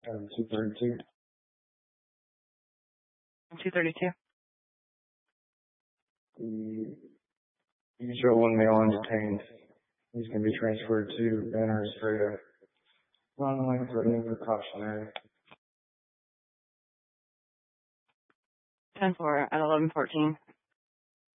232. 232. The usual one male undetained. He's going to be transferred to Banner Estrada. Runway threatening precautionary. 10-4 at 11:14.